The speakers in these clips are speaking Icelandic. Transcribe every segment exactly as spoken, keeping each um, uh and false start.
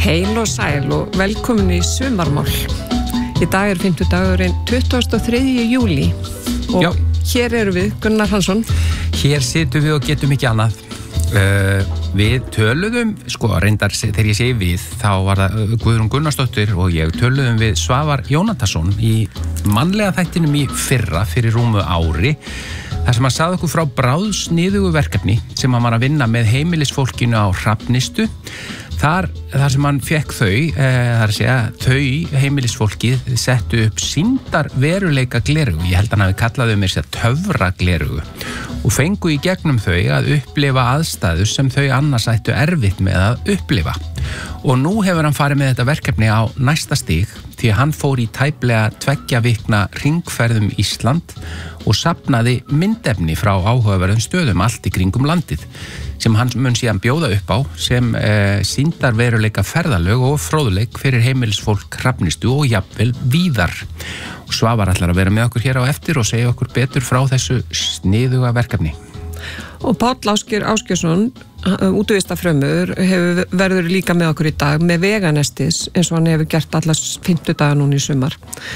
Heil og sæl og velkomin í sumarmál. Í dag er fimmtudagurinn tuttugasta og þriðja júlí og Já. Hér eru við, Gunnar Hansson. Hér situm við og getum ekki annað. Uh, við töluðum, sko reyndar þegar ég segi við, þá var það Guðrún Gunnarsdóttir og ég töluðum við Svavar Jónatansson í mannlega þættinum í fyrra fyrir rúmu ári. þar sem hann sagði okkur frá bráðsniðugu verkefni sem hann var að vinna með heimilisfólkinu á Hrafnistu. Þar, þar sem hann fekk þau, e, þar að segja, þau heimilisfólkið settu upp sýndar veruleika glerugu. Ég held að hann hafi kallað um mér sér töfra glerugu og fengu í gegnum þau að upplifa aðstæður sem þau annars ættu erfitt með að upplifa. Og nú hefur hann farið með þetta verkefni á næsta stig því að hann fór í tæplega tveggja vikna hringferðum Ísland og safnaði myndefni frá áhugaverðum stöðum allt í kringum landið sem hann mun síðan bjóða upp á sem e, sýndar veruleika ferðalög og fróðleik fyrir heimilisfólk Hrafnistu og jafnvel víðar. Og Svavar ætlar að vera með okkur hér á eftir og segja okkur betur frá þessu sniðuga verkefni. Og Páll Ásgeir Ásgeirsson, útivistafrömmur, hefur verður líka með okkur í dag með veganestis eins og hann hefur gert allar fimmtudaga núna í sumar.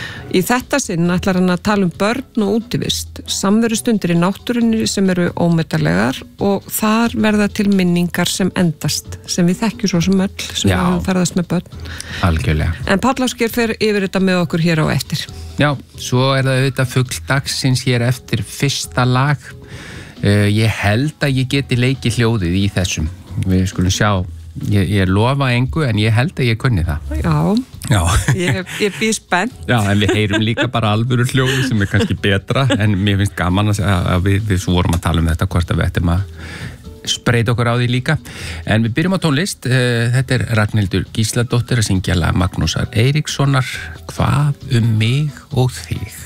Í þetta sinn ætlar hann að tala um börn og útivist, samverustundir í náttúrunni sem eru ómetanlegar og þar verða til minningar sem endast, sem við þekkjum svo sem öll, sem við ferðast með börn. Algjörlega. En Páll Ásgeir fer yfir þetta með okkur hér á eftir. Já, svo er það auðvitað fugl dagsins hér eftir fyrsta lag. Uh, ég held að ég geti leikið hljóðið í þessum. Við skulum sjá, ég, ég lofa engu en ég held að ég kunni það. Já, Já. ég, ég býð spennt. Já, en við heyrum líka bara alvöru hljóðið sem er kannski betra, en mér finnst gaman að, að við, við svo vorum að tala um þetta, hvort að við ættum að spreita okkur á því líka. En við byrjum á tónlist. Uh, þetta er Ragnhildur Gísladóttir að syngja lag Magnúsar Eiríkssonar, Hvað um mig og þig.